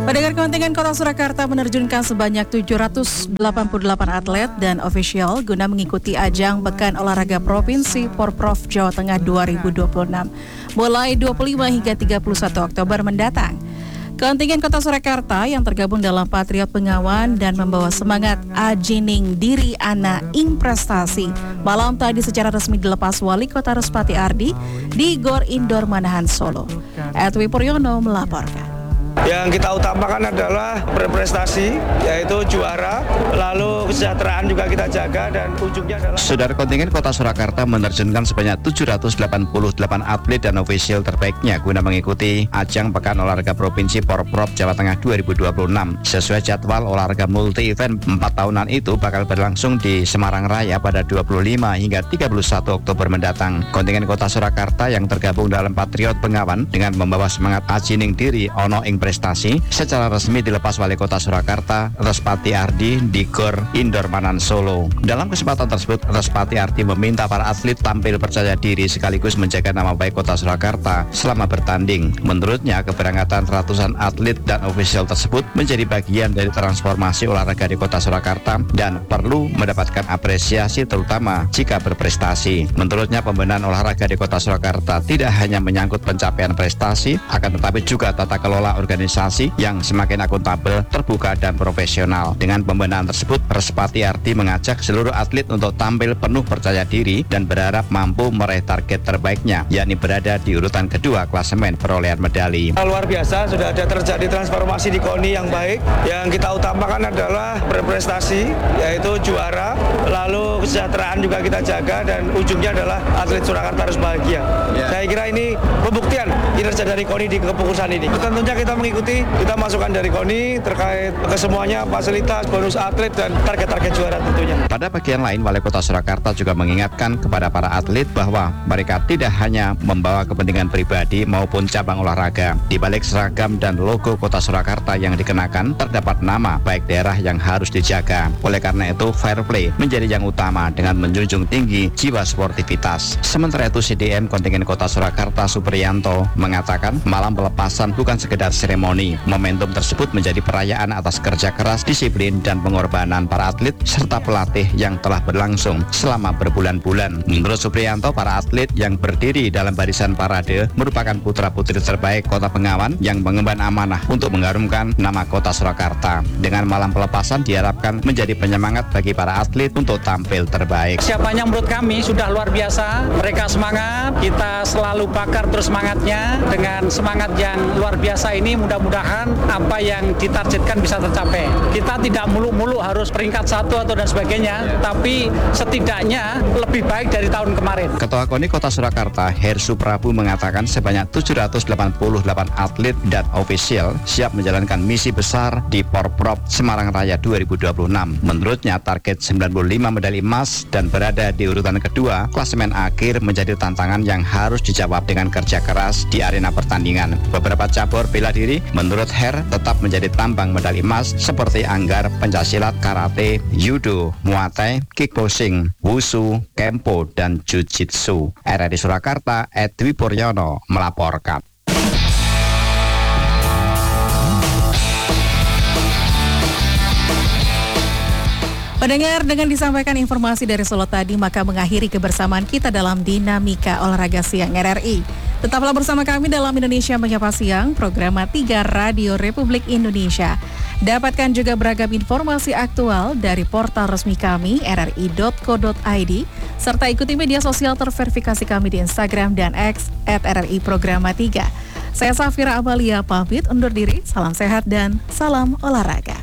Pendengar, kontingen Kota Surakarta menerjunkan sebanyak 788 atlet dan ofisial guna mengikuti ajang Pekan Olahraga Provinsi Porprov Jawa Tengah 2026 mulai 25 hingga 31 Oktober mendatang. Kontingen Kota Surakarta yang tergabung dalam Patriot Bengawan dan membawa semangat Ajining Diri Ana Ing Prestasi malam tadi secara resmi dilepas Wali Kota Respati Ardi di Gor Indoor Manahan Solo. Edwi Puryono melaporkan. Yang kita utamakan adalah berprestasi, yaitu juara, lalu kesejahteraan juga kita jaga, dan ujungnya adalah... Saudara, kontingen Kota Surakarta menerjunkan sebanyak 788 atlet dan ofisial terbaiknya guna mengikuti ajang Pekan Olahraga Provinsi Porprov Jawa Tengah 2026. Sesuai jadwal, olahraga multi-event 4 tahunan itu bakal berlangsung di Semarang Raya pada 25 hingga 31 Oktober mendatang. Kontingen Kota Surakarta yang tergabung dalam Patriot Bengawan dengan membawa semangat Ajining Diri Ono Ing Prestasi secara resmi dilepas Wali Kota Surakarta Respati Ardi di Gor Indoor Manahan Solo. Dalam kesempatan tersebut, Respati Ardi meminta para atlet tampil percaya diri sekaligus menjaga nama baik Kota Surakarta selama bertanding. Menurutnya, keberangkatan ratusan atlet dan ofisial tersebut menjadi bagian dari transformasi olahraga di Kota Surakarta dan perlu mendapatkan apresiasi terutama jika berprestasi. Menurutnya, pembenahan olahraga di Kota Surakarta tidak hanya menyangkut pencapaian prestasi, akan tetapi juga tata kelola organisasi yang semakin akuntabel, terbuka, dan profesional. Dengan pembenahan tersebut, Respati Ardi mengajak seluruh atlet untuk tampil penuh percaya diri dan berharap mampu meraih target terbaiknya, yakni berada di urutan kedua klasemen perolehan medali. Luar biasa, sudah ada terjadi transformasi di KONI yang baik. Yang kita utamakan adalah berprestasi, yaitu juara, lalu kesejahteraan juga kita jaga, dan ujungnya adalah atlet Surakarta harus bahagia. Saya kira ini pembuktian kinerja dari KONI di kepengurusan ini. Tentunya kita mengikuti, kita masukkan dari KONI terkait kesemuanya, fasilitas, bonus atlet, dan target-target juara tentunya. Pada bagian lain, Wali Kota Surakarta juga mengingatkan kepada para atlet bahwa mereka tidak hanya membawa kepentingan pribadi maupun cabang olahraga. Di balik seragam dan logo Kota Surakarta yang dikenakan, terdapat nama baik daerah yang harus dijaga. Oleh karena itu, fair play menjadi yang utama dengan menjunjung tinggi jiwa sportivitas. Sementara itu, CDM kontingen Kota Surakarta Supriyanto mengatakan malam pelepasan bukan sekedar seremoni. Momentum tersebut menjadi perayaan atas kerja keras, disiplin, dan pengorbanan para atlet serta pelatih yang telah berlangsung selama berbulan-bulan. Menurut Supriyanto, para atlet yang berdiri dalam barisan parade merupakan putra-putri terbaik Kota Bengawan yang mengemban amanah untuk mengharumkan nama Kota Surakarta. Dengan malam pelepasan diharapkan menjadi penyemangat bagi para atlet untuk tampil terbaik. Siapanya menurut kami sudah luar biasa, mereka semangat, kita selalu bakar terus semangatnya. Dengan semangat yang luar biasa ini mudah-mudahan apa yang ditargetkan bisa tercapai. Kita tidak muluk-muluk harus peringkat 1 atau dan sebagainya, tapi setidaknya lebih baik dari tahun kemarin. Ketua KONI Kota Surakarta Hersu Prabu mengatakan sebanyak 788 atlet dan ofisial siap menjalankan misi besar di Porprov Semarang Raya 2026. Menurutnya, target 95 medali emas dan berada di urutan kedua klasemen akhir menjadi tantangan yang harus dijawab dengan kerja keras di arena pertandingan. Beberapa cabur bela diri menurut Her tetap menjadi tambang medali emas seperti anggar, pencaksilat, karate, judo, muay thai, kickboxing, wushu, kempo, dan jiu-jitsu. RRI Surakarta, Edwi Puryono melaporkan. Pendengar, dengan disampaikan informasi dari Solo tadi, maka mengakhiri kebersamaan kita dalam Dinamika Olahraga Siang RRI. Tetaplah bersama kami dalam Indonesia Menyapa Siang, program 3 Radio Republik Indonesia. Dapatkan juga beragam informasi aktual dari portal resmi kami, rri.co.id, serta ikuti media sosial terverifikasi kami di Instagram dan X @RRI Programa 3. Saya Safira Amalia pamit undur diri, salam sehat dan salam olahraga.